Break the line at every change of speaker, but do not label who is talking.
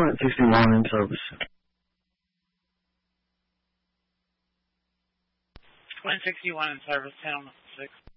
Plant 61 in service.
Plant 61 in service, 10 on 6.